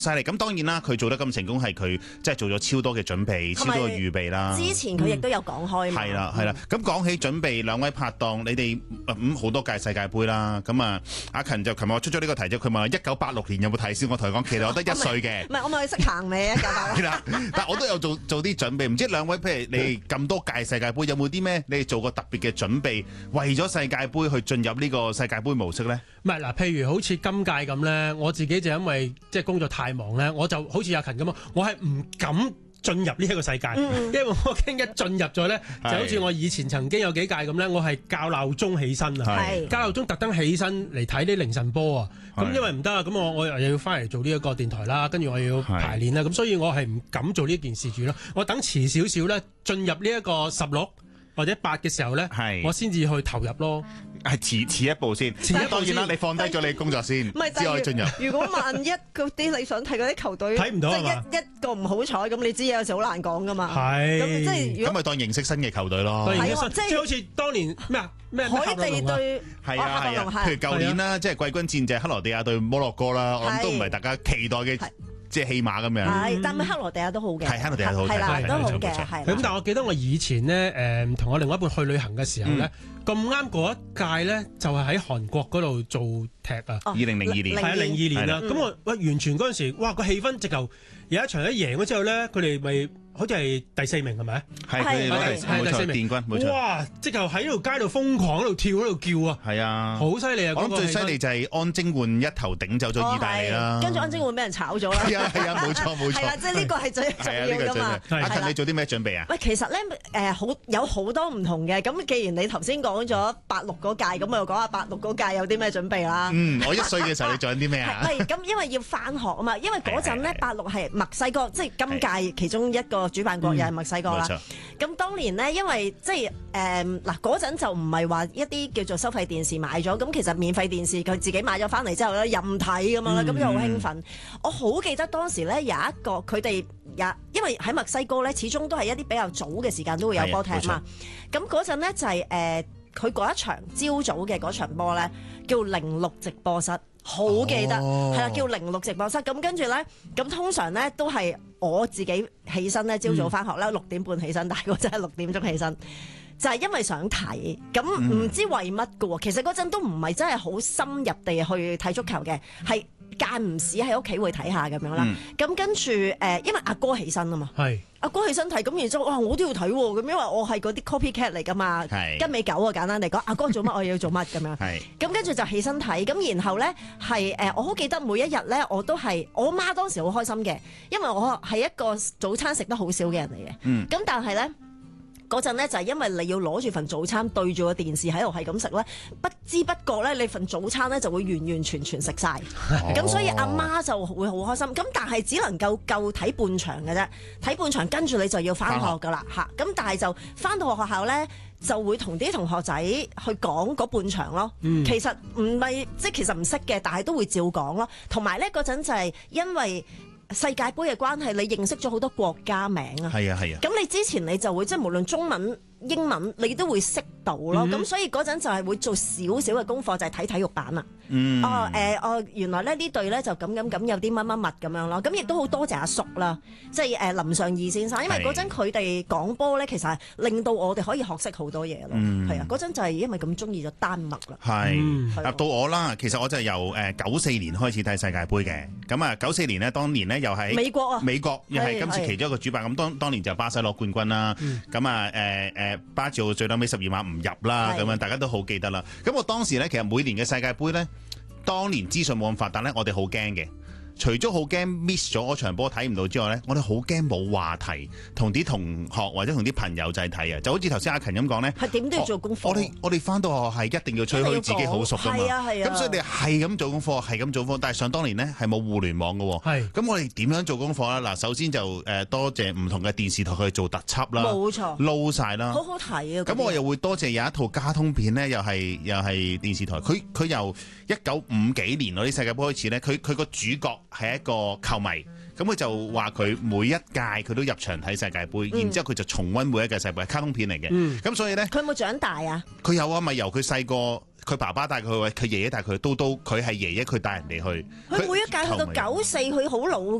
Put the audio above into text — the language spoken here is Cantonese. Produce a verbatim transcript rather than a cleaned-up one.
犀利。咁當然啦，佢做得咁成功係佢即係做咗超多嘅準備、超多嘅預備啦。 之前佢亦都有講開嘛。 係啦係啦。咁講起準備，兩位拍檔，你哋咁好多屆世界盃啦。咁啊，阿勤就琴日我出咗呢個題啫，佢問我一九八六年有冇睇先，我同佢講其實我得一歲嘅。 唔係，我咪識行未啊？ 係啦，但我都有做做啲準備。唔知兩位譬如你哋咁多屆世界盃，有冇啲咩你哋做過特別嘅準備，為咗世界盃去進入呢個世界盃模式咧？ 唔係嗱，譬如好似今屆咁咧，我自己就因為即係工作太忙咧，我就好似阿勤咁啊，我係唔敢進入呢一個世界，嗯、因為我驚一進入咗咧，就好似我以前曾經有幾屆咁咧，我係校鬧鐘起身啊，校鬧鐘特登起身嚟睇啲凌晨波啊，咁因為唔得啊，咁我我又要翻嚟做呢一個電台啦，跟住我要排練啦，咁所以我係唔敢做呢件事住咯，我等遲少少咧，進入呢一個十六或者八嘅時候咧，我先至去投入咯。 係遲遲一步先，遲一當然啦，你放低咗你工作先，先可以進入。 如果萬一嗰啲你想睇嗰啲球隊睇唔到，即係一一個唔好彩咁，你知有時好難講噶嘛。 係咁即係咁咪當認識新嘅球隊咯。 係即係好似當年咩啊咩海地對係啊係啊，譬如舊年啦，即係季軍戰就係克羅地亞對摩洛哥啦，我諗都唔係大家期待嘅。即係戲碼咁樣， 係，但係克羅地亞都好嘅， 係克羅地亞好， 係啦，都好嘅，係。 咁但係我記得我以前咧，誒同我另外一半去旅行嘅時候咧，咁啱嗰一屆咧就係喺韓國嗰度做踢啊， 二零零二年， 係啊零二年啦。咁我喂完全嗰陣時，哇個氣氛直頭有一場一贏咗之後咧，佢哋咪好似係第四名係咪？ 係佢哋攞係第四名，殿軍冇錯。 哇！即係喺條街度瘋狂喺度跳喺度叫啊！ 係啊， 好犀利啊！ 我諗最犀利就係安貞煥一頭頂走咗意大利啦， 跟住安貞煥俾人炒咗啦。 係啊係啊，冇錯冇錯。 係啦，即係呢個係最重要㗎嘛。 阿勤你做啲咩準備啊？ 喂，其實咧誒好有好多唔同嘅。咁既然你頭先講咗八六嗰屆，咁我又講下八六嗰屆有啲咩準備啦。 嗯，我一歲嘅時候你做緊啲咩啊？ 係咁，因為要返學啊嘛。因為嗰陣咧八六係墨西哥，即係今屆其中一個主辦國又係墨西哥啦。咁當年咧，因為即係誒嗱嗰陣就唔係話一啲叫做收費電視買咗，咁其實免費電視佢自己買咗翻嚟之後咧任睇咁樣啦，咁就好興奮。我好記得當時咧有一個佢哋有，因為喺墨西哥咧始終都係一啲比較早嘅時間都會有波踢嘛。咁嗰陣咧就係誒佢嗰一場朝早嘅嗰場波咧叫零六直播室。好記得，係啦、哦，叫零六直播室。咁跟住咧，咁通常咧都係我自己起身咧，朝早翻學啦，六點半起身，但係我真係六點鐘起身，就係、是、因為想睇。咁唔知為乜嘅喎，其實嗰陣都唔係真係好深入地去睇足球嘅，係間唔時喺屋企會睇下咁樣啦。咁、嗯、跟住誒、呃，因為阿哥起身啊嘛。係。阿哥起身睇，咁然之後，哇！我都要睇喎，咁因為我係嗰啲 copycat 嚟噶嘛，跟尾狗啊，簡單嚟講，阿哥做乜我要做乜咁樣。咁跟住就起身睇，咁然後咧係誒，我好記得每一日咧，我都係我媽當時好開心嘅，因為我係一個早餐食得好少嘅人嚟嘅。咁、嗯、但係咧。嗰陣咧就係因為你要攞住份早餐對住個電視喺度係咁食咧，不知不覺咧你份早餐咧就會完完全全食晒。咁、哦、所以阿媽就會好開心。咁但係只能夠夠睇半場嘅啫，睇半場跟住你就要翻學噶啦嚇。咁但係就翻到學校咧就會同啲同學仔去講嗰半場咯。嗯、其實唔係即係其實唔識嘅，但係都會照講咯。同埋咧嗰陣就係因為世界盃嘅關係，你認識咗好多國家名啊！係啊係啊！咁你之前你就會即係無論中文、英文，你都會識到咯。咁、嗯、所以嗰陣就係會做少少嘅功課，就係、是、睇體育版啦。嗯。哦誒、呃、哦，原來咧呢隊咧就咁咁咁有啲乜乜乜咁樣咯。咁亦都好多謝阿叔啦，即係誒林尚義先生，因為嗰陣佢哋講波咧，其實係令到我哋可以學識好多嘢咯。嗯。係啊，嗰陣就係因為咁中意咗丹麥啦。係。入、嗯、到我啦，其實我就係由誒九四年開始睇世界盃嘅。咁啊，九四年呢，當年呢又係美國啊，美國又係今次其中一個主辦。咁當當年就巴西攞冠軍啦。咁、嗯、啊誒誒巴照最後尾十二碼唔入啦，咁樣大家都好記得啦。咁我當時咧，其實每年嘅世界盃咧，當年資訊冇咁發達咧，我哋好驚嘅。除咗好驚 miss 咗嗰場波睇唔到之外咧，我哋好驚冇話題同啲同學或者同啲朋友仔睇啊！就好似頭先阿勤咁講咧，係點都要做功課。我哋我哋翻到學校係一定要吹噓自己好熟噶嘛，係啊係啊。咁所以你係咁做功課，係咁做功課。但係想當年咧係冇互聯網噶，係。咁我哋點樣做功課咧？嗱，首先就誒多謝唔同嘅電視台去做特輯啦，冇錯，撈晒啦，好好睇啊！咁我又會多謝有一套卡通片咧，又係又係電視台，佢佢由一九五幾年嗰啲世界盃開始咧，佢佢個主角係一個球迷，咁佢就話佢每一屆佢都入場睇世界盃，嗯、然之後佢就重溫每一屆世界盃，係卡通片嚟嘅。咁、嗯、所以咧，佢有冇長大啊？佢有啊，咪由佢細個佢爸爸帶佢去，佢爺爺帶佢去，到到佢係爺爺佢帶人哋去。 佢每一屆去到九四，佢好老㗎